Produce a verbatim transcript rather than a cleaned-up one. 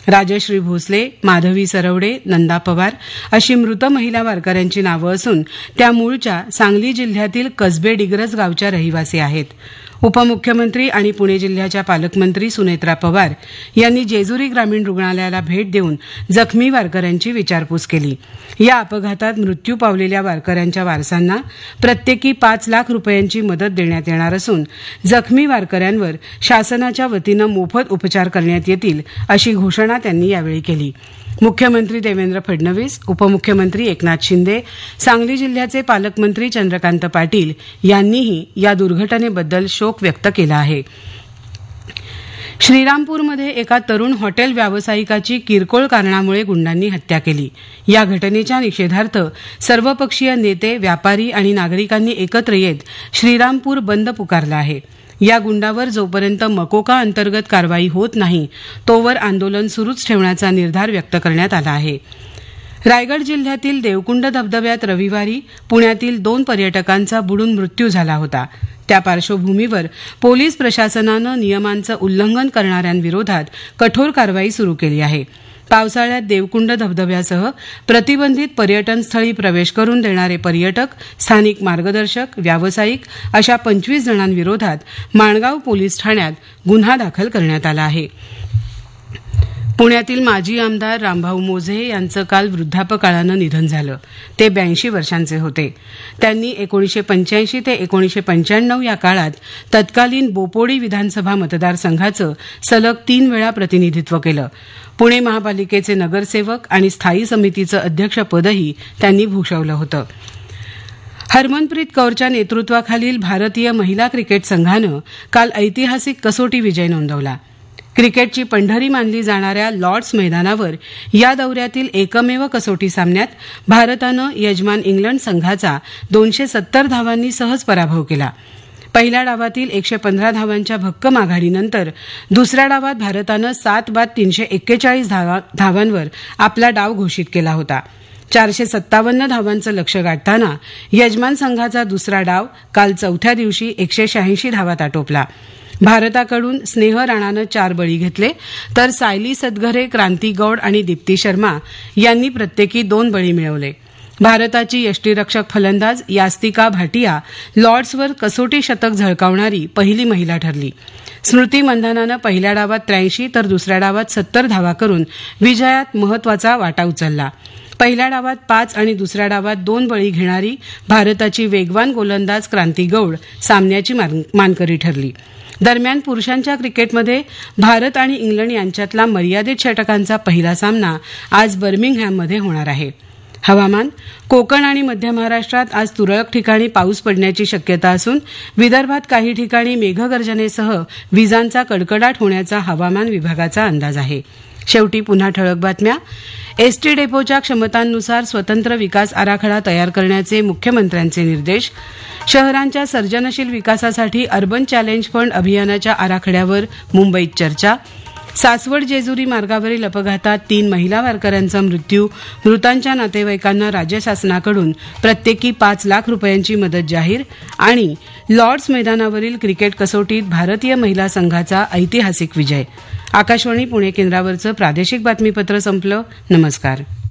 राजश्री भोसले, माधवी सरवडे, नंदा पवार अशी मृत महिला वारकऱ्यांची नावं असून त्या मूळच्या सांगली जिल्ह्यातील कसबे डिग्रस गावच्या रहिवासी आहेत. उपमुख्यमंत्री आणि पुणे जिल्ह्याच्या पालकमंत्री सुनेत्रा पवार यांनी जेजुरी ग्रामीण रुग्णालयाला भेट देऊन जखमी वारकऱ्यांची विचारपूस केली. या अपघातात मृत्यू पावलेल्या वारकऱ्यांच्या वारसांना प्रत्येकी पाच लाख रुपयांची मदत देण्यात येणार असून जखमी वारकऱ्यांवर शासनाच्या वतीनं मोफत उपचार करण्यात येतील अशी घोषणा त्यांनी यावेळी केली. मुख्यमंत्री देवेंद्र फडणवीस, उपमुख्यमंत्री एकनाथ शिंदे, सांगली जिल्ह्याचे पालकमंत्री चंद्रकांत पाटील यांनीही या दुर्घटनेबद्दल शोक व्यक्त केला आहे. श्रीरामपूरमध्ये एका तरुण हॉटेल व्यावसायिकाची किरकोळ कारणामुळे गुंडांनी हत्या केली. या घटनेच्या निषेधार्थ सर्वपक्षीय नेते, व्यापारी आणि नागरिकांनी एकत्र येत श्रीरामपूर बंद पुकारला आहे. या गुंडावर जोपर्यंत मकोका अंतर्गत कारवाई होत नाही तोवर आंदोलन सुरूच ठेवण्याचा निर्धार व्यक्त करण्यात आला आहे. रायगड जिल्ह्यातील देवकुंड धबधब्यात रविवारी पुण्यातील दोन पर्यटकांचा बुडून मृत्यू झाला होता. त्या पार्श्वभूमीवर पोलीस प्रशासनानं नियमांचं उल्लंघन करणाऱ्यांविरोधात कठोर कारवाई सुरू केली आहे. पावसाळ्यात देवकुंड धबधब्यासह प्रतिबंधित पर्यटनस्थळी प्रवेश करून देणारे पर्यटक, स्थानिक मार्गदर्शक, व्यावसायिक अशा पंचवीस जणांविरोधात माणगाव पोलीस ठाण्यात गुन्हा दाखल करण्यात आला आहे. पुण्यातील माजी आमदार रामभाऊ मोझे यांचं काल वृद्धापकाळानं निधन झालं. ते ब्याऐंशी वर्षांचे होते. त्यांनी एकोणीसशे पंच्याऐंशी ते एकोणीसशे पंच्याण्णव या काळात तत्कालीन बोपोडी विधानसभा मतदारसंघाचं सलग तीन वेळा प्रतिनिधित्व केलं. पुणे महापालिकेचे नगरसेवक आणि स्थायी समितीचं अध्यक्षपदही त्यांनी भूषवलं होतं. हरमनप्रीत कौरच्या नेतृत्वाखालील भारतीय महिला क्रिकेट संघानं काल ऐतिहासिक कसोटी विजय नोंदवला. क्रिकेटची पंढरी मानली जाणाऱ्या लॉर्ड्स मैदानावर या दौऱ्यातील एकमेव कसोटी सामन्यात भारतानं यजमान इंग्लंड संघाचा दोनशे सत्तर धावांनी सहज पराभव केला. पहिल्या डावातील एकशे पंधरा धावांच्या भक्कम आघाडीनंतर दुसऱ्या डावात भारतानं सात बाद तीनशे एक्केचाळीस धावांवर आपला डाव घोषित केला होता. चारशे सत्तावन्न धावांचं लक्ष्य गाठताना यजमान संघाचा दुसरा डाव काल चौथ्या दिवशी एकशे शहाऐंशी धावात आटोपला. भारताकडून स्नेह राणानं चार बळी घेतले तर सायली सदघरे, क्रांती गौड आणि दीप्ती शर्मा यांनी प्रत्येकी दोन बळी मिळवले. भारताची यष्टीरक्षक फलंदाज यास्तिका भाटिया लॉर्ड्सवर कसोटी शतक झळकावणारी पहिली महिला ठरली. स्मृती मंधानानं पहिल्या डावात त्र्याऐंशी तर दुसऱ्या डावात सत्तर धावा करून विजयात महत्वाचा वाटा उचलला. पहिल्या डावात पाच आणि दुसऱ्या डावात दोन बळी घेणारी भारताची वेगवान गोलंदाज क्रांती गौड सामन्याची मानकरी ठरली. दरम्यान पुरुषांच्या क्रिकेटमध्ये भारत आणि इंग्लंड यांच्यातला मर्यादित षटकांचा पहिला सामना आज बर्मिंगहॅममध्ये होणार आहे. हवामान. कोकण आणि मध्य महाराष्ट्रात आज तुरळक ठिकाणी पाऊस पडण्याची शक्यता असून विदर्भात काही ठिकाणी मेघगर्जनेसह विजांचा कडकडाट होण्याचा हवामान विभागाचा अंदाज आहे. शेवटी पुन्हा ठळक बातम्या. एसटी डेपोच्या क्षमतांनुसार स्वतंत्र विकास आराखडा तयार करण्याचे मुख्यमंत्र्यांचे निर्देश. शहरांच्या सर्जनशील विकासासाठी अर्बन चॅलेंज फंड अभियानाच्या आराखड्यावर मुंबईत चर्चा. सासवड जेजुरी मार्गावरील अपघातात तीन महिला वारकऱ्यांचा मृत्यू. मृतांच्या नातेवाईकांना राज्य शासनाकडून प्रत्येकी पाच लाख रुपयांची मदत जाहीर. आणि लॉर्ड्स मैदानावरील क्रिकेट कसोटीत भारतीय महिला संघाचा ऐतिहासिक विजय. आकाशवाणी पुणे केंद्रावरचं प्रादेशिक बातमीपत्र संपलं. नमस्कार.